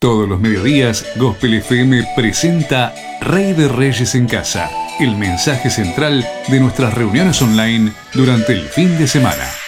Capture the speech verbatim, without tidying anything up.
Todos los mediodías, Gospel F M presenta Rey de Reyes en Casa, el mensaje central de nuestras reuniones online durante el fin de semana.